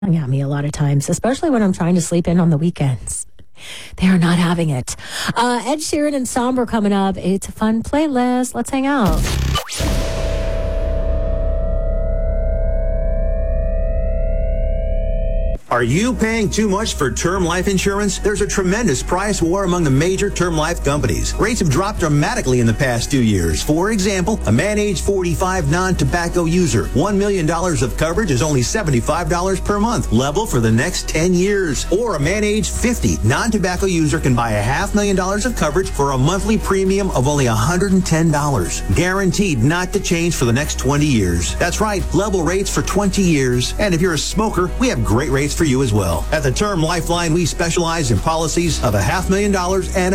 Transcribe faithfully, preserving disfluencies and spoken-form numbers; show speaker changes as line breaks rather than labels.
at me a lot of times, especially when I'm trying to sleep in on the weekends. They are not having it. Uh, Ed Sheeran and Somber coming up. It's a fun playlist. Let's hang out.
Are you paying too much for term life insurance? There's a tremendous price war among the major term life companies. Rates have dropped dramatically in the past two years. For example, a man age forty-five non-tobacco user, one million dollars of coverage is only seventy-five dollars per month, level for the next ten years. Or a man age fifty non-tobacco user can buy a half million dollars of coverage for a monthly premium of only one hundred ten dollars. Guaranteed not to change for the next twenty years. That's right, level rates for twenty years. And if you're a smoker, we have great rates for you as well. At the Term Lifeline, we specialize in policies of a half million dollars and